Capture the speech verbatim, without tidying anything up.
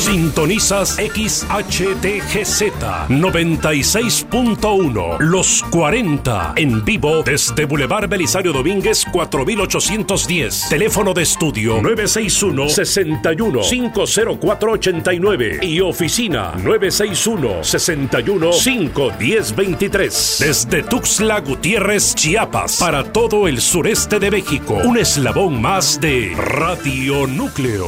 Sintonizas X H T G Z noventa y seis punto uno, Los cuarenta, en vivo desde Boulevard Belisario Domínguez cuatro mil ochocientos diez. Teléfono de estudio nueve seis uno, seis uno, cinco cero cuatro ocho nueve y oficina nueve seis uno, seis uno, cinco uno cero dos tres. Desde Tuxtla Gutiérrez, Chiapas, para todo el sureste de México, un eslabón más de Radio Núcleo.